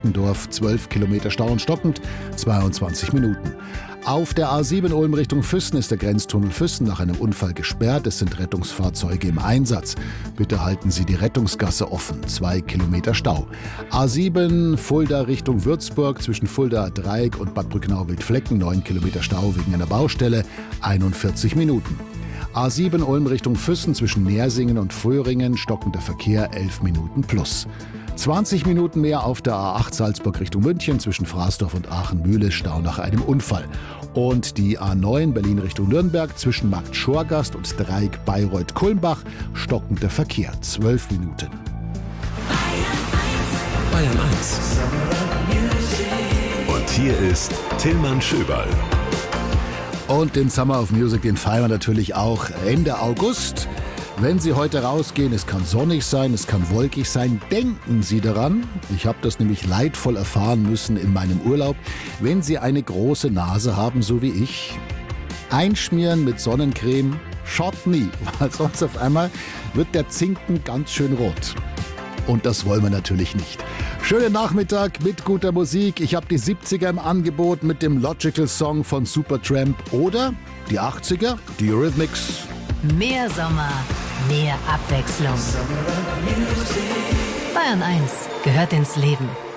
Deckendorf 12 Kilometer Stau und stockend, 22 Minuten. Auf der A7 Ulm Richtung Füssen ist der Grenztunnel Füssen nach einem Unfall gesperrt. Es sind Rettungsfahrzeuge im Einsatz. Bitte halten Sie die Rettungsgasse offen. 2 Kilometer Stau. A7 Fulda Richtung Würzburg zwischen Fulda Dreieck und Bad Brücknau-Wildflecken. 9 Kilometer Stau wegen einer Baustelle. 41 Minuten. A7 Ulm Richtung Füssen zwischen Nersingen und Fröhringen. Stockender Verkehr 11 Minuten plus. 20 Minuten mehr auf der A8 Salzburg Richtung München zwischen Fraßdorf und Aachen-Mühle, Stau nach einem Unfall. Und die A9 Berlin Richtung Nürnberg zwischen Markt Schorgast und Dreieck Bayreuth-Kulmbach, stockender Verkehr, 12 Minuten. Bayern 1. Und hier ist Tillmann Schöberl. Und den Summer of Music, den feiern wir natürlich auch Ende August. Wenn Sie heute rausgehen, es kann sonnig sein, es kann wolkig sein, denken Sie daran, ich habe das nämlich leidvoll erfahren müssen in meinem Urlaub, wenn Sie eine große Nase haben, so wie ich, einschmieren mit Sonnencreme, schaut nie, weil sonst auf einmal wird der Zinken ganz schön rot. Und das wollen wir natürlich nicht. Schönen Nachmittag mit guter Musik. Ich habe die 70er im Angebot mit dem Logical Song von Supertramp oder die 80er, die Eurythmics. Mehr Sommer, mehr Abwechslung. Bayern 1 gehört ins Leben.